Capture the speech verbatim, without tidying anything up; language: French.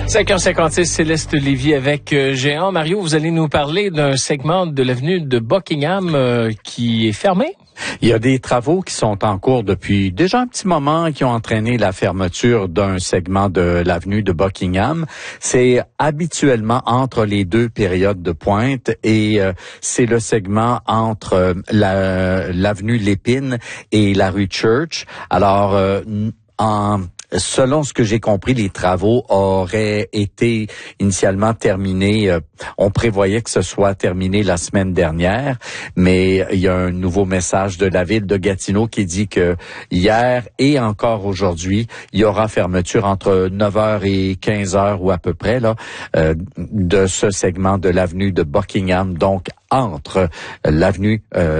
cinq heures cinquante-six, Céleste Lévy avec euh, Géant. Mario, vous allez nous parler d'un segment de l'avenue de Buckingham euh, qui est fermé? Il y a des travaux qui sont en cours depuis déjà un petit moment qui ont entraîné la fermeture d'un segment de l'avenue de Buckingham. C'est habituellement entre les deux périodes de pointe et euh, c'est le segment entre euh, la, l'avenue Lépine et la rue Church. Alors, euh, en selon ce que j'ai compris, les travaux auraient été initialement terminés. Euh, on prévoyait que ce soit terminé la semaine dernière, mais il y a un nouveau message de la ville de Gatineau qui dit que hier et encore aujourd'hui, il y aura fermeture entre neuf heures et quinze heures ou à peu près là euh, de ce segment de l'avenue de Buckingham, donc entre l'avenue euh,